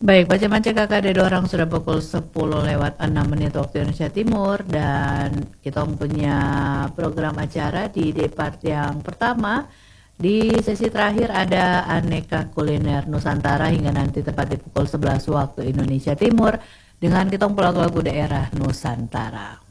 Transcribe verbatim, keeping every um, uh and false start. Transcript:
Baik, Baca-Manca Kakak ada orang sudah pukul sepuluh lewat enam menit waktu Indonesia Timur dan kita punya program acara di depart yang pertama. Di sesi terakhir ada aneka kuliner Nusantara hingga nanti tepat di pukul sebelas waktu Indonesia Timur dengan kita lagu-lagu daerah Nusantara.